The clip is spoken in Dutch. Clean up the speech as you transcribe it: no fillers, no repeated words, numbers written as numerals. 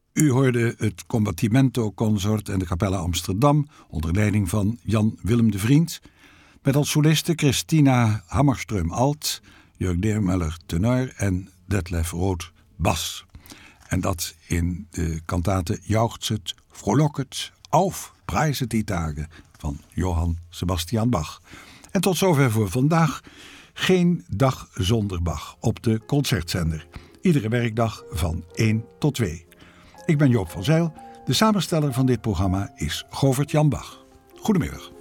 U hoorde het Combattimento Consort en de Capella Amsterdam onder leiding van Jan Willem de Vriend, met als solisten Christina Hammerström-Alt, Jörg Deermuller tenor en Detlef Roth bas. En dat in de kantate Jauchzet, Frohlocket, Auf, Prijzet die Tage van Johann Sebastian Bach. En tot zover voor vandaag. Geen dag zonder Bach op de Concertzender. Iedere werkdag van 1 tot 2. Ik ben Joop van Zijl. De samensteller van dit programma is Govert Jan Bach. Goedemiddag.